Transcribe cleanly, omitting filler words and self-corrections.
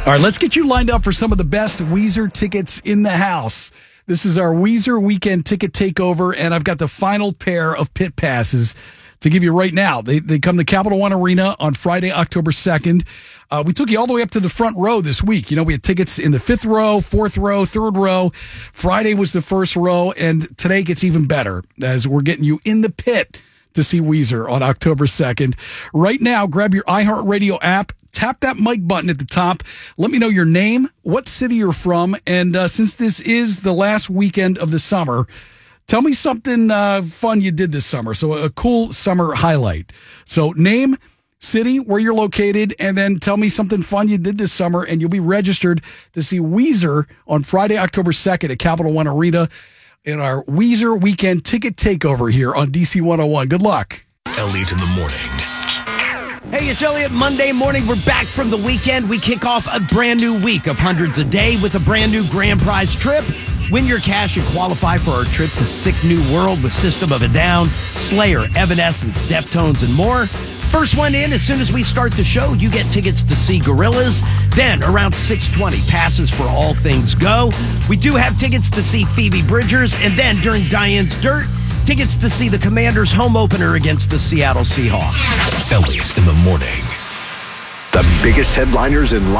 All right, let's get you lined up for some of the best Weezer tickets in the house. This is our Weezer weekend ticket takeover, and I've got the final pair of pit passes to give you right now. They come to Capital One Arena on Friday, October 2nd. We took you all the way up to the front row this week. You know, we had tickets in the 5th row, 4th row, 3rd row. Friday was the 1st row, and today gets even better as we're getting you in the pit to see Weezer on October 2nd. Right now, grab your iHeartRadio app, tap that mic button at the top. Let me know your name, what city you're from, and since this is the last weekend of the summer, tell me something fun you did this summer. So a cool summer highlight. So name, city, where you're located, and then tell me something fun you did this summer, and you'll be registered to see Weezer on Friday, October 2nd at Capital One Arena in our Weezer weekend ticket takeover here on DC 101. Good luck. Elliot in the morning. Hey, it's Elliot. Monday morning, we're back from the weekend. We kick off a brand new week of hundreds a day with a brand new grand prize trip. Win your cash and qualify for our trip to Sick New World with System of a Down, Slayer, Evanescence, Deftones, and more. First one in, as soon as we start the show, you get tickets to see Gorillaz. Then, around 6:20, passes for All Things Go. We do have tickets to see Phoebe Bridgers. And then, during Diane's Dirt, tickets to see the Commanders' home opener against the Seattle Seahawks. Elliot in the morning. The biggest headliners in